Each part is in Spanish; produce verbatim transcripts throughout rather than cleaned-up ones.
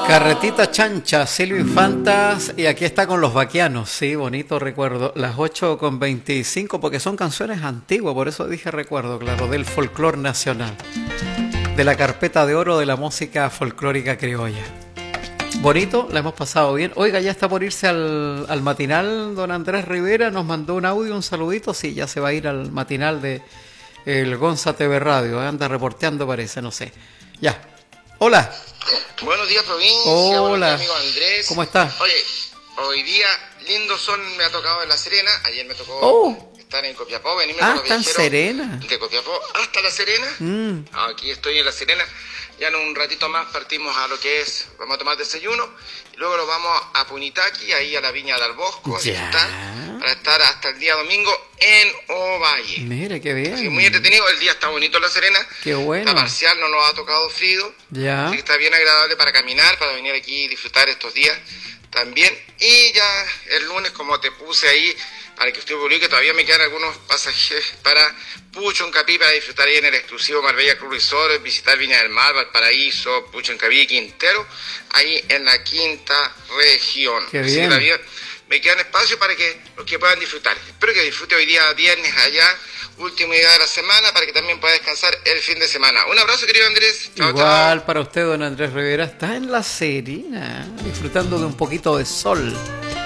Carretita Chancha, Silvio Infantas, y aquí está con los vaquianos, sí, bonito recuerdo, las ocho con veinticinco, porque son canciones antiguas, por eso dije recuerdo, claro, del folclore nacional, de la carpeta de oro de la música folclórica criolla. Bonito, la hemos pasado bien. Oiga, ya está por irse al, al matinal, don Andrés Rivera, nos mandó un audio, un saludito, sí, ya se va a ir al matinal de el Gonza T V Radio, ¿eh? Anda reporteando parece, no sé. Ya, hola. Buenos días, provincia. Hola. Buenos días, amigo Andrés. ¿Cómo estás? Oye, hoy día lindo sol me ha tocado en La Serena. Ayer me tocó oh. estar en Copiapó. Venirme ah, con los está en Serena. De Copiapó hasta La Serena. Mm. Aquí estoy en La Serena. Ya en un ratito más partimos a lo que es, vamos a tomar desayuno. Y luego nos vamos a Punitaqui, ahí a la Viña del Bosco, a disfrutar, para estar hasta el día domingo en Ovalle. Mire, qué bien. Así, muy entretenido, el día está bonito en La Serena. Qué bueno. Está parcial, no nos ha tocado frío. Ya. Así que está bien agradable para caminar, para venir aquí y disfrutar estos días también. Y ya el lunes, como te puse ahí, para que usted publique, todavía me quedan algunos pasajes para Puchoncaví, para disfrutar ahí en el exclusivo Marbella Cruz Resort, visitar Viña del Mar, Valparaíso, Puchoncaví y Quintero, ahí en la quinta región. Qué Así bien. que la, me quedan espacio para que los que puedan disfrutar. Espero que disfrute hoy día viernes allá, último día de la semana, para que también pueda descansar el fin de semana. Un abrazo, querido Andrés. Chao, Igual chao. para usted, don Andrés Rivera, está en La Serena, disfrutando de un poquito de sol.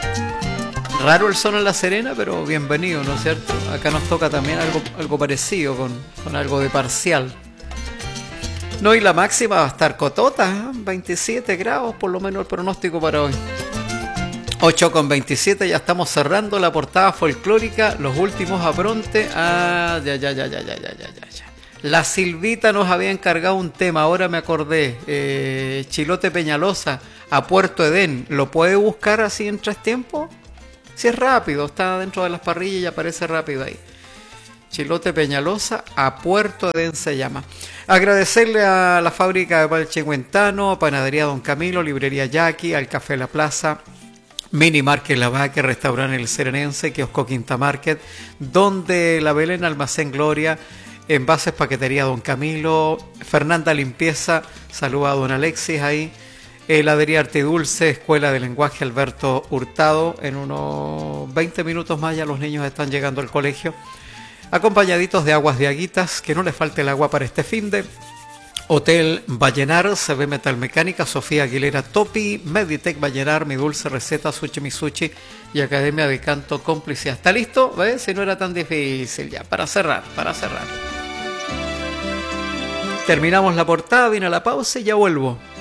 Raro el sol en La Serena, pero bienvenido, ¿no es cierto? Acá nos toca también algo, algo parecido, con, con algo de parcial. No, y la máxima va a estar cotota, ¿eh? veintisiete grados, por lo menos el pronóstico para hoy. ocho con veintisiete, ya estamos cerrando la portada folclórica, los últimos apronte. Ah, ya, ya, ya, ya, ya, ya, ya, ya. La Silvita nos había encargado un tema, ahora me acordé. Eh, Chilote Peñalosa, a Puerto Edén. ¿Lo puede buscar así en tres tiempos? Si es rápido, está dentro de las parrillas y aparece rápido ahí. Chilote Peñalosa, a Puerto Edén se llama. Agradecerle a la fábrica de Valchigüentano, Panadería Don Camilo, Librería Yaqui, al Café La Plaza, Mini Market La Vaca, Restaurante El Serenense, Kiosco Quinta Market, Donde la Belén, Almacén Gloria, Envases Paquetería Don Camilo, Fernanda Limpieza, saluda a Don Alexis ahí, Heladería Arte Dulce, Escuela de Lenguaje Alberto Hurtado. En unos veinte minutos más ya los niños están llegando al colegio, acompañaditos de aguas de aguitas, que no les falte el agua para este finde. Hotel Vallenar, C B Metal Mecánica, Sofía Aguilera Topi, Meditec Vallenar, Mi Dulce Receta, Sushi Misuchi y Academia de Canto Complicidad. ¿Está listo? ¿Ves? Si no era tan difícil ya. Para cerrar, para cerrar. Terminamos la portada, viene la pausa y ya vuelvo.